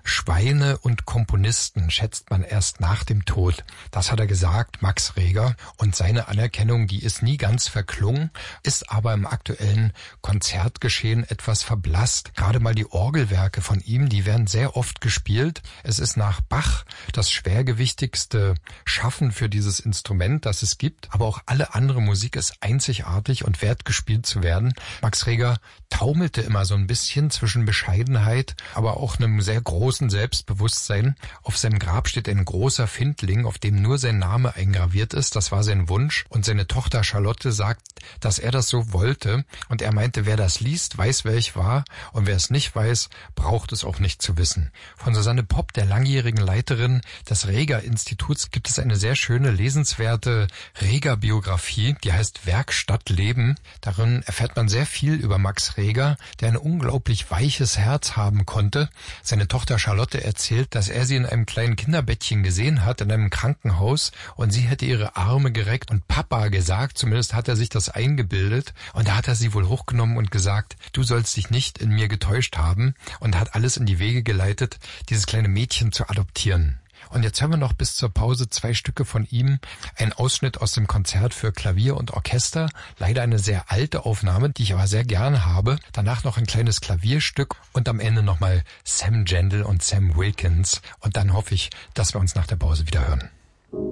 Schweine und Komponisten schätzt man erst nach dem Tod. Das hat er gesagt, Max Reger. Und seine Anerkennung, die ist nie ganz verklungen, ist aber im aktuellen Konzertgeschehen etwas verblasst. Gerade mal die Orgelwerke von ihm, die werden sehr oft gespielt. Es ist nach Bach das schwergewichtigste Schaffen für dieses Instrument, das es gibt. Aber auch alle andere Musik ist einzigartig und wert gespielt zu werden. Max Reger taumelte immer so ein bisschen zwischen Bescheidenheit, aber auch einem sehr großen Selbstbewusstsein. Auf seinem Grab steht ein großer Findling, auf dem nur sein Name eingraviert ist. Das war sein Wunsch. Und seine Tochter Charlotte sagt, dass er das so wollte. Und er meinte, wer das liest, weiß, wer ich war. Und wer es nicht weiß, braucht es auch nicht zu wissen. Von Susanne Popp, der langjährigen Leiterin des Reger-Instituts, gibt es eine sehr schöne, lesenswerte Reger-Biografie, die heißt Werkstatt Leben. Darin erfährt man sehr viel über Max Reger, der ein unglaublich weiches Herz haben konnte. Seine Tochter Charlotte erzählt, dass er sie in einem kleinen Kinderbettchen gesehen hat, in einem Krankenhaus, und sie hätte ihre Arme gereckt und Papa gesagt, zumindest hat er sich das eingebildet, und da hat er sie wohl hochgenommen und gesagt, du sollst dich nicht in mir getäuscht haben, und hat alles in die Wege geleitet, dieses kleine Mädchen zu adoptieren. Und jetzt hören wir noch bis zur Pause 2 Stücke von ihm. Ein Ausschnitt aus dem Konzert für Klavier und Orchester. Leider eine sehr alte Aufnahme, die ich aber sehr gerne habe. Danach noch ein kleines Klavierstück und am Ende nochmal Sam Gendel und Sam Wilkins. Und dann hoffe ich, dass wir uns nach der Pause wieder hören.